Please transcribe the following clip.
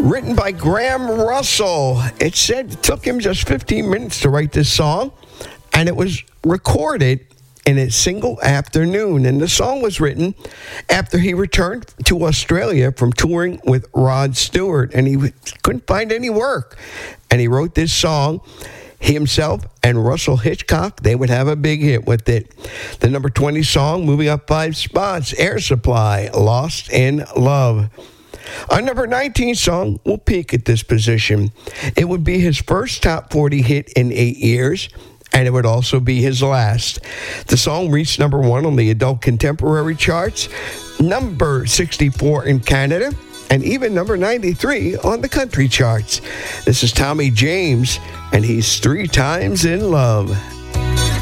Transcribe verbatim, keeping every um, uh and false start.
written by Graham Russell. It said it took him just fifteen minutes to write this song, and it was recorded in a single afternoon. And the song was written after he returned to Australia from touring with Rod Stewart, and he couldn't find any work. And he wrote this song. He himself and Russell Hitchcock, they would have a big hit with it. The number twenty song, moving up five spots, Air Supply, Lost in Love. Our number nineteen song will peak at this position. It would be his first top forty hit in eight years, and it would also be his last. The song reached number one on the adult contemporary charts, number sixty-four in Canada, and even number ninety-three on the country charts. This is Tommy James, and he's Three Times in Love.